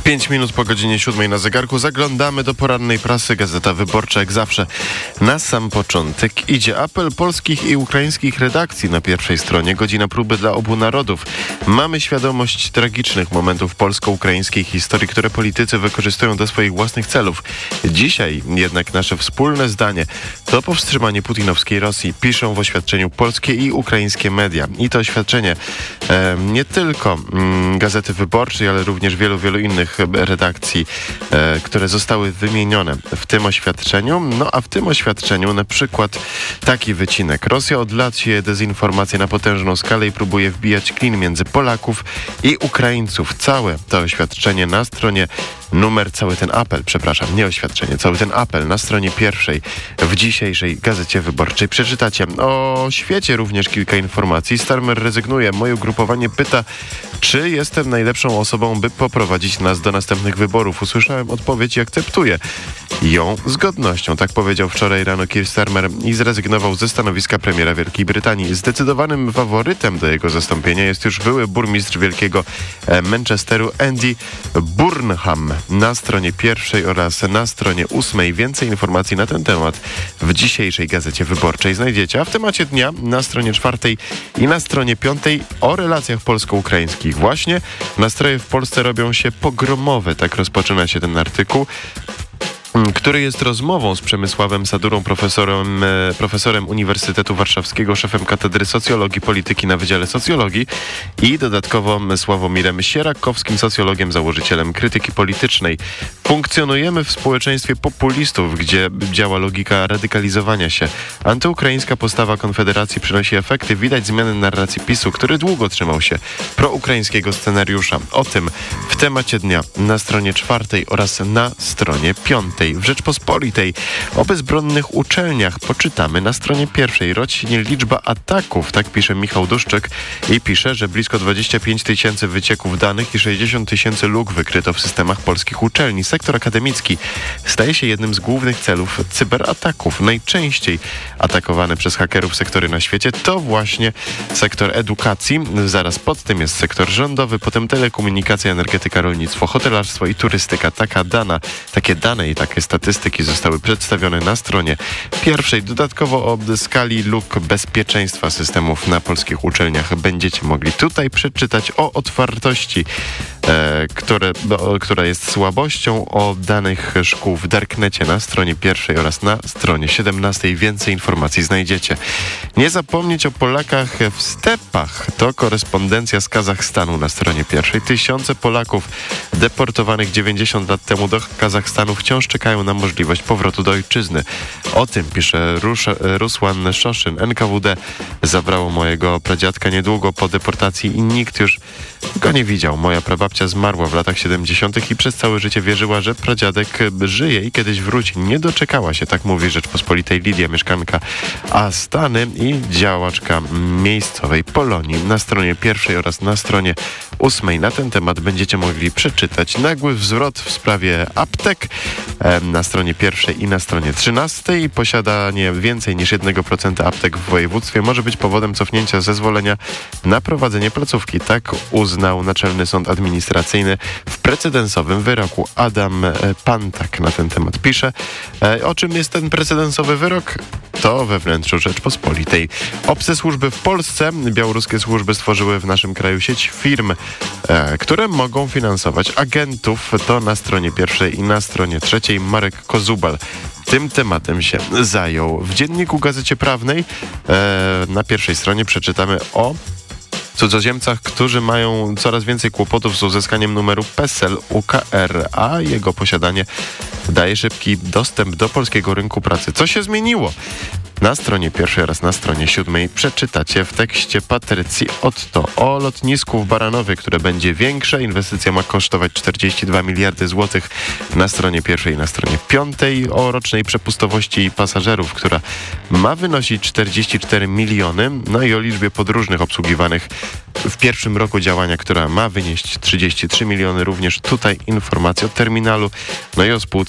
5 minut po godzinie 7 na zegarku. Zaglądamy do porannej prasy. Gazeta Wyborcza jak zawsze. Na sam początek idzie apel polskich i ukraińskich redakcji na pierwszej stronie. Godzina próby dla obu narodów. Mamy świadomość tragicznych momentów polsko-ukraińskiej historii, które politycy wykorzystują do swoich własnych celów. Dzisiaj jednak nasze wspólne zdanie to powstrzymanie putinowskiej Rosji. Piszą w oświadczeniu polskie i ukraińskie media. I to oświadczenie nie tylko Gazety Wyborczej, ale również wielu innych redakcji, które zostały wymienione w tym oświadczeniu. No a w tym oświadczeniu na przykład taki wycinek. Rosja od lat sieje dezinformację na potężną skalę i próbuje wbijać klin między Polaków i Ukraińców. Całe to oświadczenie na stronie cały ten apel na stronie pierwszej w dzisiejszej Gazecie Wyborczej przeczytacie. O świecie również kilka informacji. Starmer rezygnuje. Moje ugrupowanie pyta, czy jestem najlepszą osobą, by poprowadzić nas do następnych wyborów. Usłyszałem odpowiedź i akceptuję ją z godnością. Tak powiedział wczoraj rano Keir Starmer i zrezygnował ze stanowiska premiera Wielkiej Brytanii. Zdecydowanym faworytem do jego zastąpienia jest już były burmistrz wielkiego Manchesteru Andy Burnham. Na stronie pierwszej oraz na stronie 8 więcej informacji na ten temat w dzisiejszej Gazecie Wyborczej znajdziecie, a w temacie dnia na stronie 4 i na stronie 5 o relacjach polsko-ukraińskich. Właśnie nastroje w Polsce robią się pogromowe. Tak rozpoczyna się ten artykuł, który jest rozmową z Przemysławem Sadurą, profesorem Uniwersytetu Warszawskiego, szefem Katedry Socjologii Polityki na Wydziale Socjologii i dodatkowo Sławomirem Sierakowskim, socjologiem, założycielem Krytyki Politycznej. Funkcjonujemy w społeczeństwie populistów, gdzie działa logika radykalizowania się. Antyukraińska postawa Konfederacji przynosi efekty. Widać zmianę narracji PiS-u, który długo trzymał się proukraińskiego scenariusza. O tym w temacie dnia na stronie 4 oraz na stronie 5. W Rzeczpospolitej o bezbronnych uczelniach poczytamy na stronie 1. Rośnie liczba ataków, tak pisze Michał Duszczyk i pisze, że blisko 25 000 wycieków danych i 60 000 luk wykryto w systemach polskich uczelni. Sektor akademicki staje się jednym z głównych celów cyberataków. Najczęściej atakowane przez hakerów sektory na świecie to właśnie sektor edukacji. Zaraz pod tym jest sektor rządowy, potem telekomunikacja, energetyka, rolnictwo, hotelarstwo i turystyka. Takie dane i takie statystyki zostały przedstawione na stronie 1. Dodatkowo o skali luk bezpieczeństwa systemów na polskich uczelniach będziecie mogli tutaj przeczytać o otwartości, która jest słabością, o danych szkół w Darknecie na stronie 1 oraz na stronie 17. Więcej informacji znajdziecie. Nie zapomnieć o Polakach w stepach. To korespondencja z Kazachstanu na stronie 1. Tysiące Polaków deportowanych 90 lat temu do Kazachstanu wciąż czekają na możliwość powrotu do ojczyzny. O tym pisze Rusłan Szoszyn. NKWD zabrało mojego pradziadka niedługo po deportacji i nikt już go nie widział. Moja prababcia zmarła w latach 70. i przez całe życie wierzyła, że pradziadek żyje i kiedyś wróci. Nie doczekała się, tak mówi Rzeczpospolitej Lidia, mieszkanka Astany i działaczka miejscowej Polonii. Na stronie 1 oraz na stronie 8 na ten temat będziecie mogli przeczytać nagły zwrot w sprawie aptek na stronie 1 i na stronie 13. Posiadanie więcej niż 1% aptek w województwie może być powodem cofnięcia zezwolenia na prowadzenie placówki. Tak uznał Naczelny Sąd Administracyjny w precedensowym wyroku. Adam Pantak na ten temat pisze. O czym jest ten precedensowy wyrok? To we wnętrzu Rzeczpospolitej. Obce służby w Polsce. Białoruskie służby stworzyły w naszym kraju sieć firm, które mogą finansować agentów. To na stronie 1 i na stronie 3. Marek Kozubal tym tematem się zajął. W dzienniku Gazecie Prawnej na pierwszej stronie przeczytamy o cudzoziemcach, którzy mają coraz więcej kłopotów z uzyskaniem numeru PESEL UKR, a jego posiadanie daje szybki dostęp do polskiego rynku pracy. Co się zmieniło? Na stronie 1 oraz na stronie 7 przeczytacie w tekście Patrycji Otto o lotnisku w Baranowie, które będzie większe. Inwestycja ma kosztować 42 miliardy złotych na stronie 1 i na stronie 5. O rocznej przepustowości pasażerów, która ma wynosić 44 miliony. No i o liczbie podróżnych obsługiwanych w pierwszym roku działania, która ma wynieść 33 miliony. Również tutaj informacje o terminalu. No i o spółce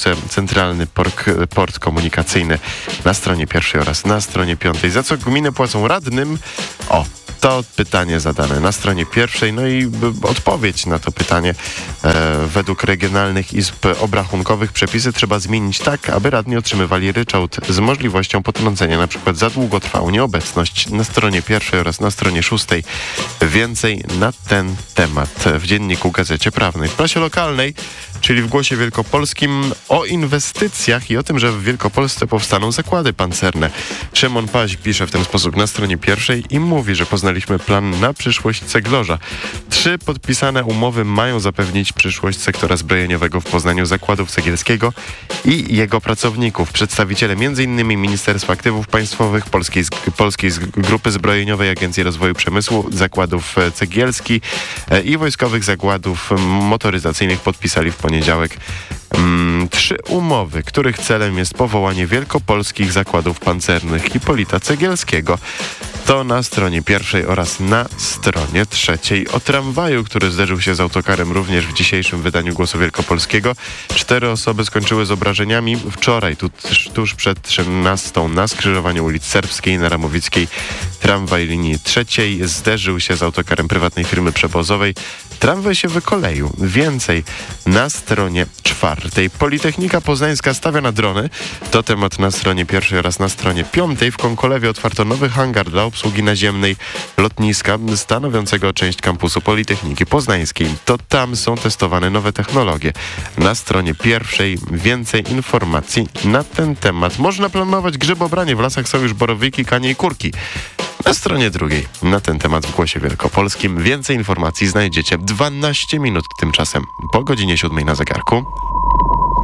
centralny port komunikacyjny na stronie 1 oraz na stronie 5. Za co gminy płacą radnym? To pytanie zadane na stronie 1. No i odpowiedź na to pytanie. Według regionalnych izb obrachunkowych przepisy trzeba zmienić tak, aby radni otrzymywali ryczałt z możliwością potrącenia np. za długotrwałą nieobecność. Na stronie 1 oraz na stronie 6. Więcej na ten temat w Dzienniku Gazecie Prawnej. W prasie lokalnej, czyli w Głosie Wielkopolskim, o inwestycjach i o tym, że w Wielkopolsce powstaną zakłady pancerne. Szymon Paź pisze w ten sposób na stronie 1 i mówi, że poznaliśmy plan na przyszłość Ceglarza. 3 podpisane umowy mają zapewnić przyszłość sektora zbrojeniowego w Poznaniu, Zakładu Cegielskiego i jego pracowników. Przedstawiciele m.in. Ministerstwa Aktywów Państwowych, Polskiej Grupy Zbrojeniowej, Agencji Rozwoju Przemysłu, Zakładów Cegielski i Wojskowych Zakładów Motoryzacyjnych podpisali w poniedziałek 3 umowy, których celem jest powołanie wielkopolskich zakładów pancernych Hipolita Cegielskiego. To na stronie 1 oraz na stronie 3. O tramwaju, który zderzył się z autokarem również w dzisiejszym wydaniu Głosu Wielkopolskiego. 4 osoby skończyły z obrażeniami. Wczoraj, tuż przed 13 na skrzyżowaniu ulic Serbskiej na Ramowickiej, tramwaj linii 3 zderzył się z autokarem prywatnej firmy przewozowej. Tramwaj się wykoleił. Więcej na stronie 4. Politechnika Poznańska stawia na drony. To temat na stronie 1 oraz na stronie 5. W Konkolewie otwarto nowy hangar dla obsługi naziemnej lotniska stanowiącego część kampusu Politechniki Poznańskiej. To tam są testowane nowe technologie. Na stronie 1 więcej informacji na ten temat. Można planować grzybobranie. W lasach są już borowiki, kanie i kurki. Na stronie 2 na ten temat w Głosie Wielkopolskim więcej informacji znajdziecie 12 minut tymczasem po godzinie 7 na zegarku.